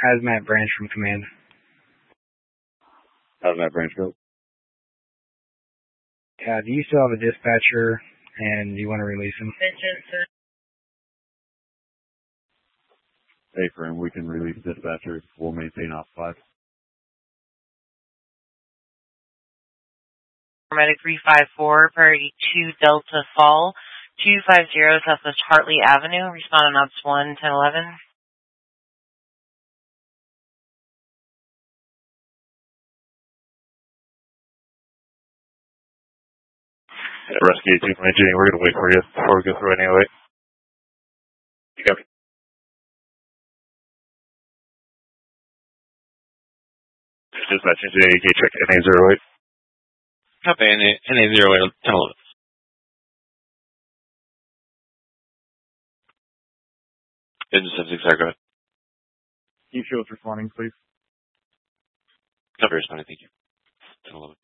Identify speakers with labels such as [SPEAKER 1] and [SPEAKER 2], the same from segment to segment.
[SPEAKER 1] Hazmat Branch from Command.
[SPEAKER 2] Hazmat Branch, go.
[SPEAKER 1] Do you still have a dispatcher, and you want to release him?
[SPEAKER 2] Hey, friend, we can release dispatcher. We'll maintain Op 5.
[SPEAKER 3] Paramedic 354, Priority 2 Delta Fall, 250 Southwest Hartley Avenue. Respond on Ops 1, 1011.
[SPEAKER 2] Rescue 2 from Jenny, we're going to wait for you before we go through anyway. Copy. Dispatching to AK check NA08.
[SPEAKER 4] Copy, NA08, 1011. Engine 76, sorry, go ahead.
[SPEAKER 2] Keep shows responding, please.
[SPEAKER 4] Copy, responding, thank you. 1011.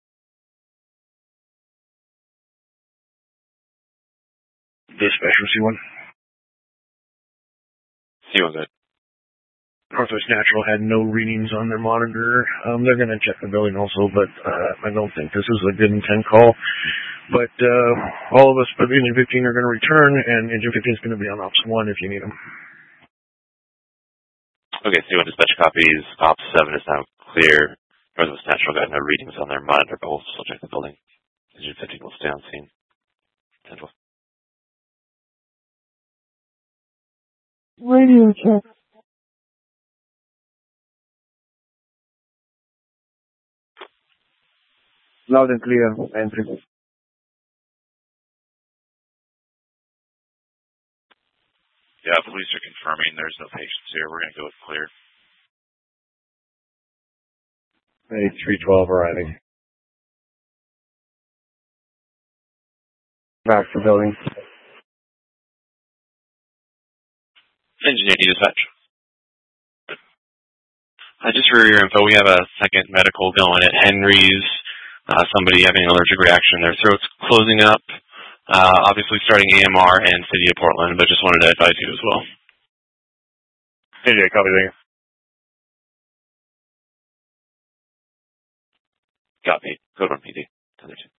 [SPEAKER 2] Dispatcher C1.
[SPEAKER 4] C1, go ahead.
[SPEAKER 2] Northwest Natural had no readings on their monitor. They're going to check the building also, but I don't think this is a good intent call. But all of us but Engine 15 are going to return, and Engine 15 is going to be on Ops 1 if you need them.
[SPEAKER 4] Okay, C1 dispatch copies. Ops 7 is now clear. Northwest Natural got no readings on their monitor, but we'll still check the building. Engine 15 will stay on scene. 1012.
[SPEAKER 5] Radio check.
[SPEAKER 2] Loud and clear, entry.
[SPEAKER 4] Yeah, police are confirming there's no patients here. We're going to go with clear.
[SPEAKER 2] Hey, 312 arriving. Back to building.
[SPEAKER 4] Engine 80 dispatch. Just for your info, we have a second medical going at Henry's. Somebody having an allergic reaction. Their throat's closing up. Obviously starting AMR and City of Portland, but just wanted to advise you as well.
[SPEAKER 2] Yeah, copy there.
[SPEAKER 4] Copy. Code 1 PD. 10-2.